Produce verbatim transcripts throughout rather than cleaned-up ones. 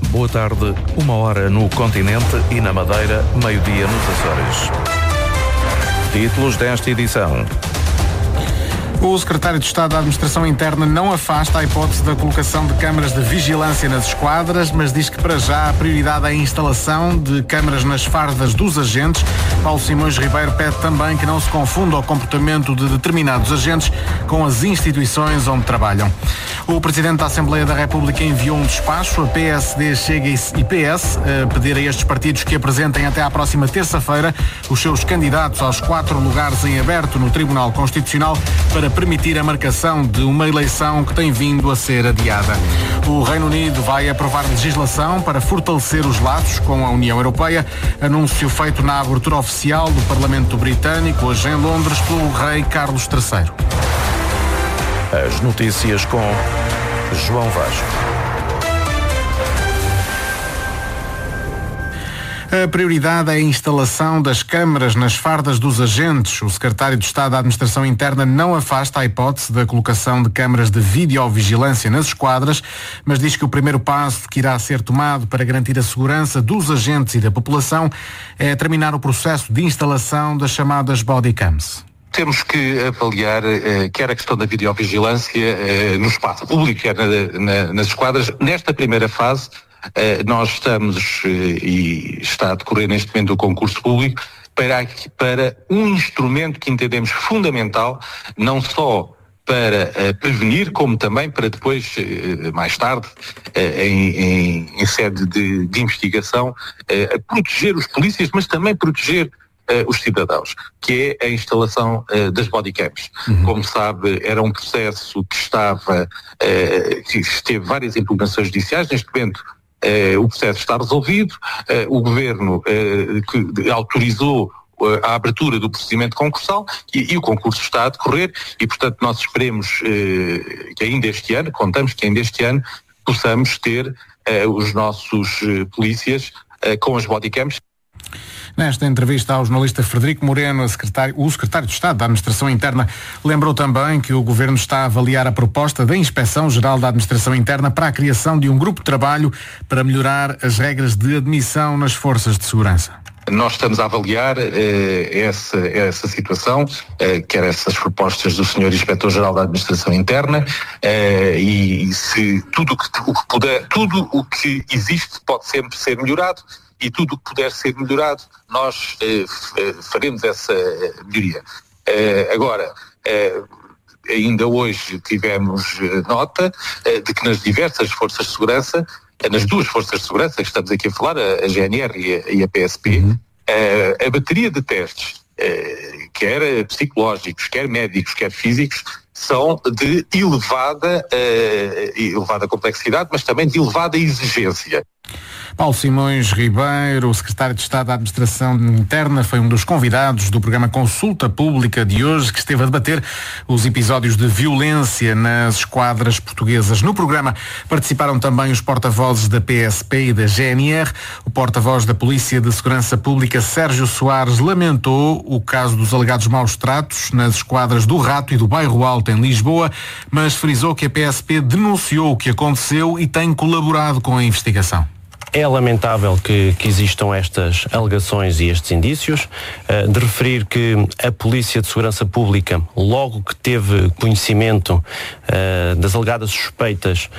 Boa tarde, uma hora no continente e na Madeira, meio-dia nos Açores. Títulos desta edição. O secretário de Estado da Administração Interna não afasta a hipótese da colocação de câmaras de vigilância nas esquadras, mas diz que para já a prioridade é a instalação de câmaras nas fardas dos agentes. Paulo Simões Ribeiro pede também que não se confunda o comportamento de determinados agentes com as instituições onde trabalham. O Presidente da Assembleia da República enviou um despacho a P S D, Chega e P S a pedir a estes partidos que apresentem até à próxima terça-feira os seus candidatos aos quatro lugares em aberto no Tribunal Constitucional para permitir a marcação de uma eleição que tem vindo a ser adiada. O Reino Unido vai aprovar legislação para fortalecer os laços com a União Europeia, anúncio feito na abertura oficial do Parlamento Britânico, hoje em Londres, pelo rei Carlos terceiro. As notícias com João Vasco. A prioridade é a instalação das câmaras nas fardas dos agentes. O secretário de Estado da Administração Interna não afasta a hipótese da colocação de câmaras de videovigilância nas esquadras, mas diz que o primeiro passo que irá ser tomado para garantir a segurança dos agentes e da população é terminar o processo de instalação das chamadas bodycams. Temos que avaliar eh, quer a questão da videovigilância eh, no espaço público, quer na, na, nas esquadras. Nesta primeira fase, eh, nós estamos, eh, e está a decorrer neste momento o concurso público, para, para um instrumento que entendemos fundamental, não só para eh, prevenir, como também para depois, eh, mais tarde, eh, em, em, em sede de, de investigação, eh, proteger os polícias, mas também proteger Uh, os cidadãos, que é a instalação uh, das bodycams. Uhum. Como sabe, era um processo que estava, uh, que teve várias impugnações judiciais. Neste momento uh, o processo está resolvido, uh, o Governo uh, que autorizou uh, a abertura do procedimento concursal e, e o concurso está a decorrer e, portanto, nós esperemos uh, que ainda este ano, contamos que ainda este ano, possamos ter uh, os nossos uh, polícias uh, com as bodycams. Nesta entrevista ao jornalista Frederico Moreno, a secretário, o secretário de Estado da Administração Interna lembrou também que o Governo está a avaliar a proposta da Inspeção-Geral da Administração Interna para a criação de um grupo de trabalho para melhorar as regras de admissão nas forças de segurança. Nós estamos a avaliar eh, essa, essa situação, eh, quer essas propostas do senhor Inspetor-Geral da Administração Interna eh, e se tudo o que, o que puder, tudo o que existe pode sempre ser melhorado. E tudo o que puder ser melhorado, nós eh, faremos essa melhoria. Eh, agora, eh, ainda hoje tivemos nota eh, de que nas diversas forças de segurança, eh, nas duas forças de segurança que estamos aqui a falar, a, a G N R e a, e a P S P, uhum. eh, a bateria de testes, eh, quer psicológicos, quer médicos, quer físicos, são de elevada, eh, elevada complexidade, mas também de elevada exigência. Paulo Simões Ribeiro, o secretário de Estado da Administração Interna, foi um dos convidados do programa Consulta Pública de hoje, que esteve a debater os episódios de violência nas esquadras portuguesas. No programa participaram também os porta-vozes da P S P e da G N R. O porta-voz da Polícia de Segurança Pública, Sérgio Soares, lamentou o caso dos alegados maus tratos nas esquadras do Rato e do Bairro Alto, em Lisboa, mas frisou que a P S P denunciou o que aconteceu e tem colaborado com a investigação. É lamentável que, que existam estas alegações e estes indícios, uh, de referir que a Polícia de Segurança Pública, logo que teve conhecimento uh, das alegadas suspeitas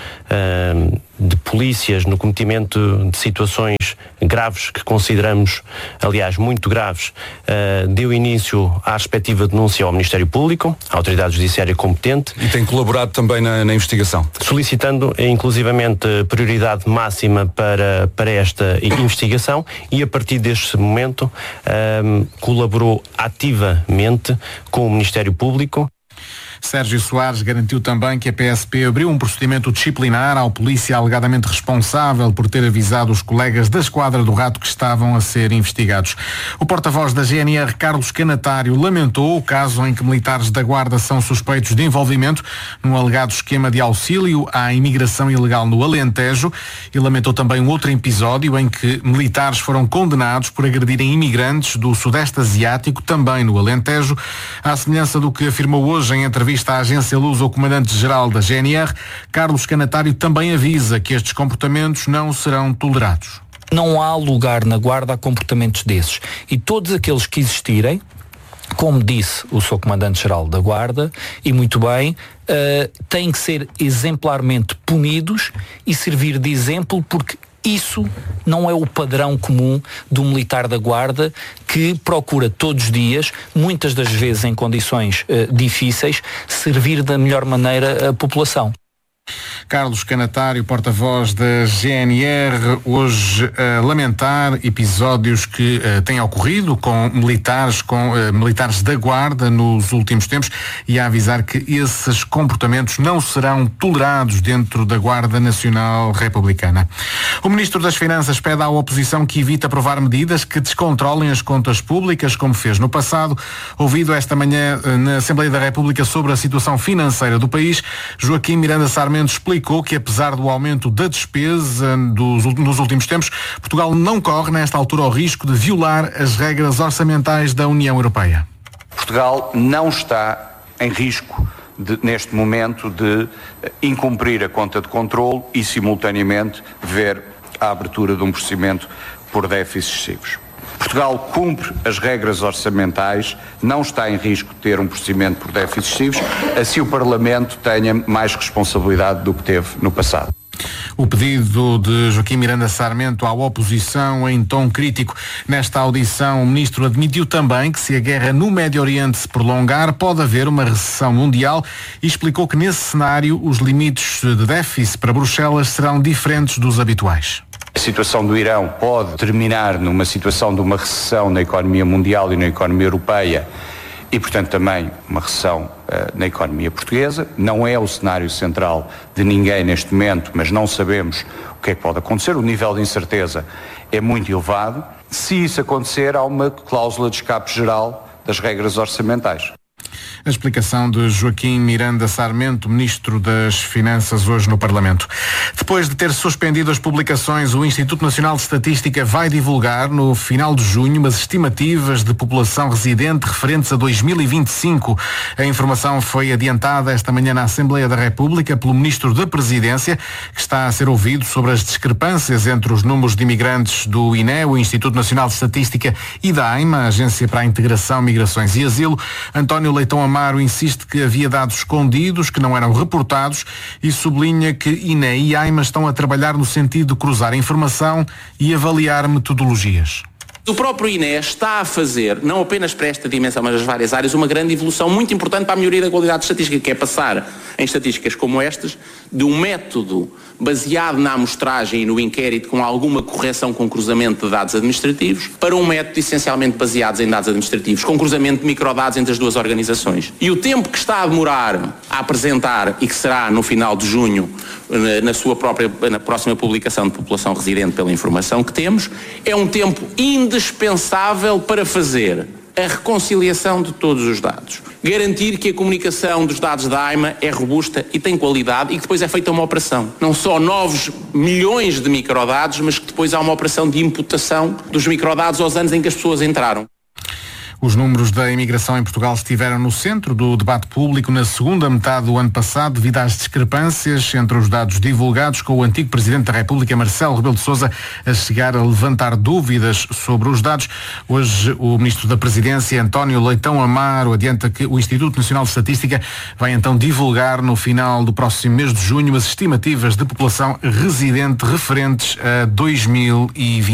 uh, de polícias no cometimento de situações graves que consideramos, aliás, muito graves, uh, deu início à respectiva denúncia ao Ministério Público, à Autoridade Judiciária competente. E tem colaborado também na, na investigação? Solicitando, inclusivamente, prioridade máxima para, para esta investigação e, a partir deste momento, um, colaborou ativamente com o Ministério Público. Sérgio Soares garantiu também que a P S P abriu um procedimento disciplinar ao polícia alegadamente responsável por ter avisado os colegas da Esquadra do Rato que estavam a ser investigados. O porta-voz da G N R, Carlos Canatário, lamentou o caso em que militares da Guarda são suspeitos de envolvimento num alegado esquema de auxílio à imigração ilegal no Alentejo e lamentou também um outro episódio em que militares foram condenados por agredirem imigrantes do Sudeste Asiático, também no Alentejo, à semelhança do que afirmou hoje em entrevista entrevista à agência Lusa, o comandante-geral da G N R, Carlos Canatário, também avisa que estes comportamentos não serão tolerados. Não há lugar na Guarda a comportamentos desses. E todos aqueles que existirem, como disse o seu comandante-geral da Guarda, e muito bem, uh, têm que ser exemplarmente punidos e servir de exemplo, porque isso não é o padrão comum do militar da Guarda, que procura todos os dias, muitas das vezes em condições uh, difíceis, servir da melhor maneira a população. Carlos Canatário, porta-voz da G N R, hoje a lamentar episódios que uh, têm ocorrido com militares, com uh, militares da Guarda nos últimos tempos, e a avisar que esses comportamentos não serão tolerados dentro da Guarda Nacional Republicana. O Ministro das Finanças pede à oposição que evite aprovar medidas que descontrolem as contas públicas, como fez no passado. Ouvido esta manhã uh, na Assembleia da República sobre a situação financeira do país, Joaquim Miranda Sarmento explicou que, apesar do aumento da despesa dos, nos últimos tempos, Portugal não corre, nesta altura, o risco de violar as regras orçamentais da União Europeia. Portugal não está em risco, de, neste momento, de incumprir a conta de controle e, simultaneamente, ver a abertura de um procedimento por déficits excessivos. Portugal cumpre as regras orçamentais, não está em risco de ter um procedimento por déficits excessivos, assim o Parlamento tenha mais responsabilidade do que teve no passado. O pedido de Joaquim Miranda Sarmento à oposição em tom crítico. Nesta audição, o ministro admitiu também que, se a guerra no Médio Oriente se prolongar, pode haver uma recessão mundial, e explicou que, nesse cenário, os limites de déficit para Bruxelas serão diferentes dos habituais. A situação do Irão pode terminar numa situação de uma recessão na economia mundial e na economia europeia, e, portanto, também uma recessão uh, na economia portuguesa. Não é o cenário central de ninguém neste momento, mas não sabemos o que é que pode acontecer. O nível de incerteza é muito elevado. Se isso acontecer, há uma cláusula de escape geral das regras orçamentais. A explicação de Joaquim Miranda Sarmento, Ministro das Finanças, hoje no Parlamento. Depois de ter suspendido as publicações, o Instituto Nacional de Estatística vai divulgar, no final de junho, umas estimativas de população residente referentes a dois mil e vinte e cinco. A informação foi adiantada esta manhã na Assembleia da República pelo Ministro da Presidência, que está a ser ouvido sobre as discrepâncias entre os números de imigrantes do I N E, o Instituto Nacional de Estatística, e da AIMA, a Agência para a Integração, Migrações e Asilo. António Leitão Amaro insiste que havia dados escondidos que não eram reportados e sublinha que I N E e AIMA estão a trabalhar no sentido de cruzar informação e avaliar metodologias. O próprio I N E está a fazer, não apenas para esta dimensão, mas as várias áreas, uma grande evolução muito importante para a melhoria da qualidade estatística, que é passar em estatísticas como estas, de um método baseado na amostragem e no inquérito com alguma correção com cruzamento de dados administrativos, para um método essencialmente baseado em dados administrativos, com cruzamento de microdados entre as duas organizações. E o tempo que está a demorar a apresentar, e que será no final de junho, na sua própria, na próxima publicação de população residente, pela informação que temos, é um tempo indispensável para fazer a reconciliação de todos os dados. Garantir que a comunicação dos dados da AIMA é robusta e tem qualidade, e que depois é feita uma operação. Não só novos milhões de microdados, mas que depois há uma operação de imputação dos microdados aos anos em que as pessoas entraram. Os números da imigração em Portugal estiveram no centro do debate público na segunda metade do ano passado, devido às discrepâncias entre os dados divulgados, com o antigo Presidente da República, Marcelo Rebelo de Sousa, a chegar a levantar dúvidas sobre os dados. Hoje, o Ministro da Presidência, António Leitão Amaro, adianta que o Instituto Nacional de Estatística vai então divulgar, no final do próximo mês de junho, as estimativas de população residente referentes a dois mil e vinte.